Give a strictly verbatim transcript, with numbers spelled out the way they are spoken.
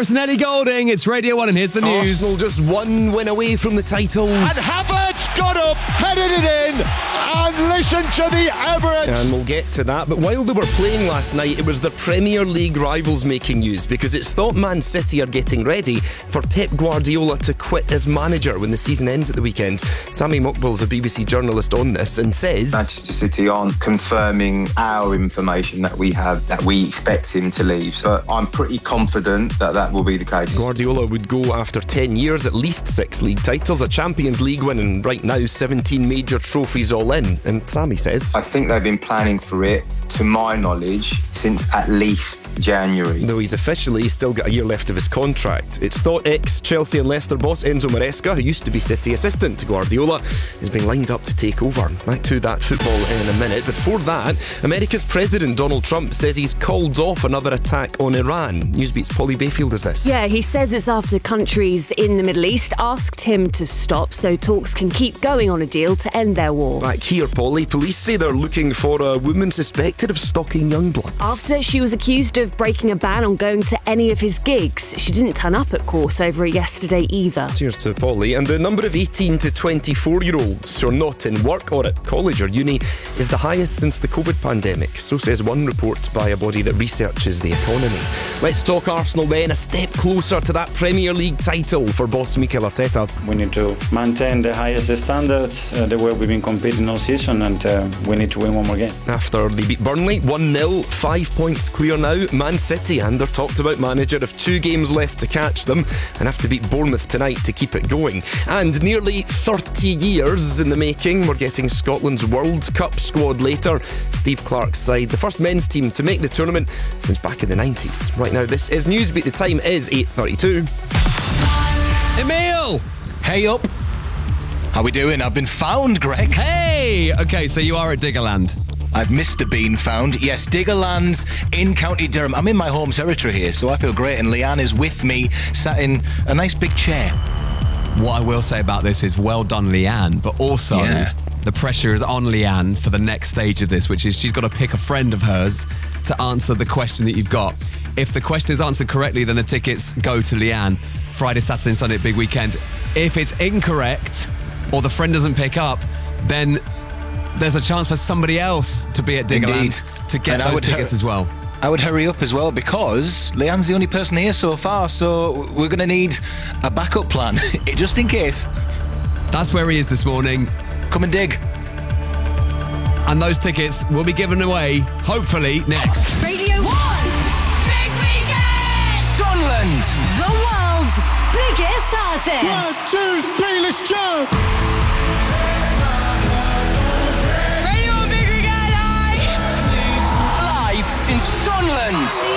Harris and Ellie Goulding. It's Radio one and here's the news. Arsenal just one win away from the title. And Havertz got up, headed it in, and listen to the Emirates. And we'll get to that. But while they were playing last night, it was the Premier League rivals making news because it's thought Man City are getting ready for Pep Guardiola to quit as manager when the season ends at the weekend. Sami Mokbel's a B B C journalist on this and says Manchester City aren't confirming our information that we have, that we expect him to leave. So I'm pretty confident that that will be the case. Guardiola would go after ten years, at least six league titles, a Champions League win, and right now seventeen major trophies all in. And Sammy says I think they've been planning for it, to my knowledge, since at least January. Though he's officially still got a year left of his contract. It's thought ex-Chelsea and Leicester boss Enzo Maresca, who used to be City assistant to Guardiola, is being lined up to take over. Back to that football in a minute. Before that, America's President Donald Trump says he's called off another attack on Iran. Newsbeat's Polly Bayfield is this. Yeah, he says it's after countries in the Middle East asked him to stop so talks can keep going on a deal to end their war. Back here, Polly, police say they're looking for a woman suspected of stalking young bloods. After she was accused of breaking a ban on going to any of his gigs, she didn't turn up at Courseover yesterday either. Cheers to Polly. And the number of eighteen to twenty-four year olds who are not in work or at college or uni is the highest since the COVID pandemic. So says one report by a body that researches the economy. Let's talk Arsenal then, a step closer to that Premier League title for boss Mikel Arteta. We need to maintain the highest standards, uh, the way we've been competing all season, and uh, we need to win one more game. After they beat Burnley one nil, five points clear now. Man City and their talked about manager have two games left to catch them and have to beat Bournemouth tonight to keep it going. And nearly thirty years in the making, we're getting Scotland's World Cup squad later. Steve Clarke's side, the first men's team to make the tournament since back in the nineties. Right now, this is Newsbeat. The time is eight thirty-two. Emil! Hey up. How we doing? I've been found, Greg. Hey! Okay, so you are at Diggerland. I've Mister Bean found. Yes, Diggerland in County Durham. I'm in my home territory here, so I feel great. And Leanne is with me, sat in a nice big chair. What I will say about this is well done, Leanne, but also Yeah. the pressure is on Leanne for the next stage of this, which is she's got to pick a friend of hers to answer the question that you've got. If the question is answered correctly, then the tickets go to Leanne. Friday, Saturday and Sunday, big weekend. If it's incorrect or the friend doesn't pick up, then there's a chance for somebody else to be at Diggerland Indeed. to get And I those would tickets hur- as well. I would hurry up as well because Leanne's the only person here so far, so we're going to need a backup plan, just in case. That's where he is this morning. Come and dig. And those tickets will be given away, hopefully, next. Radio one's Big Weekend! Sunland! The world's biggest artist! One, two, three, let's jump! Radio one Big Weekend, hi! Live in Sunland!